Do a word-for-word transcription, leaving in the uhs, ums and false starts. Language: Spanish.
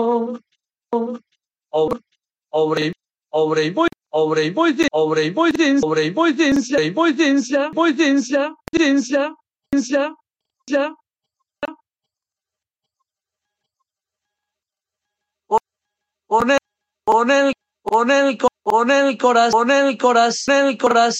Obre, obre, voy, obre, voy, obre, voy, obre, voy, ciencia, voy, ciencia, voy, ciencia, ciencia, ciencia, ciencia. Con el, con el, con el, con el corazón, con el corazón, el corazón.